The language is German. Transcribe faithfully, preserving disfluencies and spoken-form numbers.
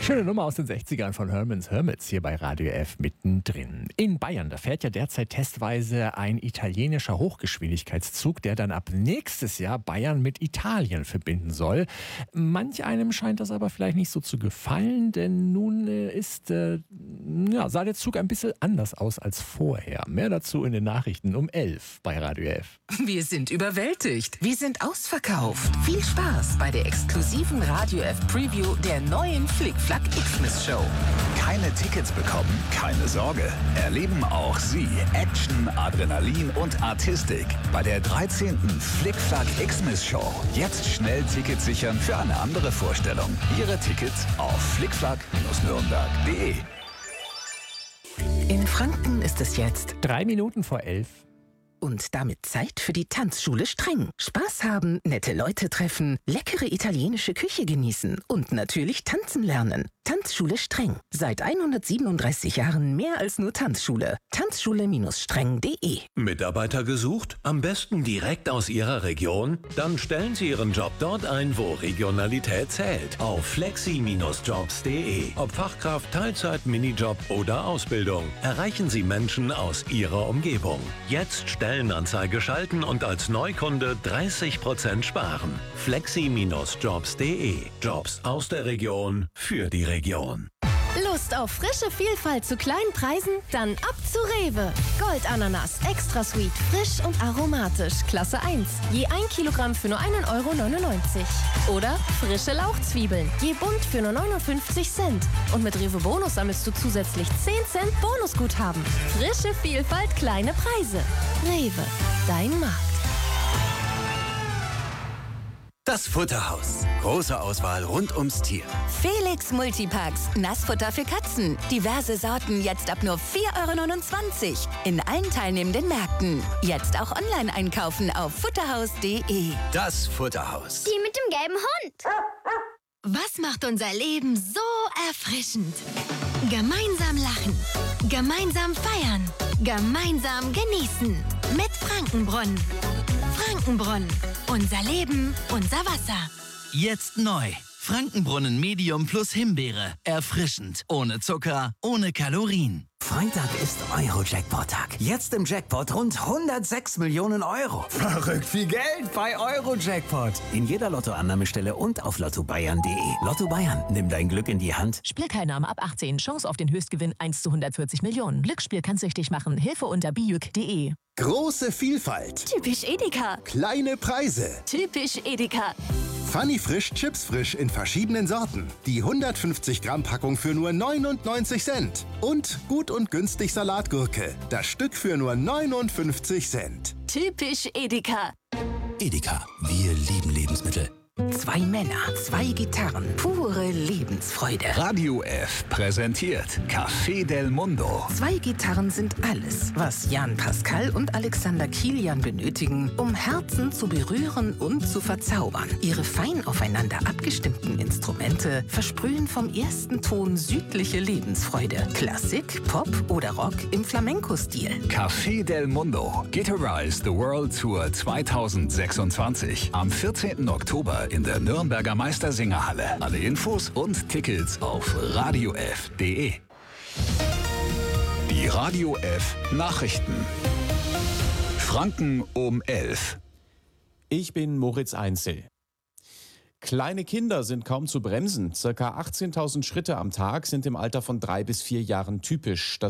Schöne Nummer aus den sechzigern von Herman's Hermits hier bei Radio F mittendrin. In Bayern, da fährt ja derzeit testweise ein italienischer Hochgeschwindigkeitszug, der dann ab nächstes Jahr Bayern mit Italien verbinden soll. Manch einem scheint das aber vielleicht nicht so zu gefallen, denn nun ist, äh, ja, sah der Zug ein bisschen anders aus als vorher. Mehr dazu in den Nachrichten um elf bei Radio F. Wir sind überwältigt. Wir sind ausverkauft. Viel Spaß bei der exklusiven Radio F Preview der neuen Flickflack Xmas Show. Keine Tickets bekommen? Keine Sorge. Erleben auch Sie Action, Adrenalin und Artistik bei der dreizehnten Flickflack Xmas Show. Jetzt schnell Tickets sichern für eine andere Vorstellung. Ihre Tickets auf flickflack nürnberg punkt de. In Franken ist es jetzt Drei Minuten vor elf. und damit Zeit für die Tanzschule Streng. Spaß haben, nette Leute treffen, leckere italienische Küche genießen und natürlich tanzen lernen. Tanzschule Streng. Seit hundertsiebenunddreißig Jahren mehr als nur Tanzschule. Tanzschule Streng punkt de. Mitarbeiter gesucht? Am besten direkt aus Ihrer Region? Dann stellen Sie Ihren Job dort ein, wo Regionalität zählt. Auf flexi Bindestrich jobs punkt de. Ob Fachkraft, Teilzeit, Minijob oder Ausbildung. Erreichen Sie Menschen aus Ihrer Umgebung. Jetzt Stellenanzeige schalten und als Neukunde dreißig Prozent sparen. flexi Bindestrich jobs punkt de. Jobs aus der Region für die Region. Lust auf frische Vielfalt zu kleinen Preisen? Dann ab zu Rewe. Goldananas, extra sweet, frisch und aromatisch, Klasse eins. Je ein Kilogramm für nur einen Euro neunundneunzig. Oder frische Lauchzwiebeln, je bunt für nur neunundfünfzig Cent. Und mit Rewe Bonus sammelst du zusätzlich zehn Cent Bonusguthaben. Frische Vielfalt, kleine Preise. Rewe, dein Markt. Das Futterhaus. Große Auswahl rund ums Tier. Felix Multipacks. Nassfutter für Katzen. Diverse Sorten jetzt ab nur vier Euro neunundzwanzig. In allen teilnehmenden Märkten. Jetzt auch online einkaufen auf futterhaus punkt de. Das Futterhaus. Die mit dem gelben Hund. Was macht unser Leben so erfrischend? Gemeinsam lachen. Gemeinsam feiern. Gemeinsam genießen. Mit Frankenbrunnen. Frankenbrunnen. Unser Leben, unser Wasser. Jetzt neu. Frankenbrunnen Medium plus Himbeere. Erfrischend. Ohne Zucker, ohne Kalorien. Freitag ist Euro-Jackpot-Tag. Jetzt im Jackpot rund hundertsechs Millionen Euro. Verrückt viel Geld bei Euro-Jackpot. In jeder Lottoannahmestelle und auf lotto bayern punkt de. Lotto Bayern, nimm dein Glück in die Hand. Spielteilnahme ab achtzehn. Chance auf den Höchstgewinn eins zu hundertvierzig Millionen. Glücksspiel kann süchtig machen. Hilfe unter bijuk punkt de. Große Vielfalt. Typisch Edeka. Kleine Preise. Typisch Edeka. Funny Frisch Chips Frisch in verschiedenen Sorten. Die hundertfünfzig Gramm Packung für nur neunundneunzig Cent. Und gut und günstig Salatgurke. Das Stück für nur neunundfünfzig Cent. Typisch Edeka. Edeka, wir lieben Lebensmittel. Zwei Männer, zwei Gitarren, pure Lebensfreude. Radio F präsentiert Café del Mundo. Zwei Gitarren sind alles, was Jan Pascal und Alexander Kilian benötigen, um Herzen zu berühren und zu verzaubern. Ihre fein aufeinander abgestimmten Instrumente versprühen vom ersten Ton südliche Lebensfreude. Klassik, Pop oder Rock im Flamenco-Stil. Café del Mundo. Guitarize the World Tour zweitausendsechsundzwanzig. Am vierzehnten Oktober in der Nürnberger Meistersingerhalle. Alle Infos und Tickets auf radio f punkt de. Die Radio F Nachrichten. Franken um elf. Ich bin Moritz Einzel. Kleine Kinder sind kaum zu bremsen. Circa achtzehntausend Schritte am Tag sind im Alter von drei bis vier Jahren typisch. Das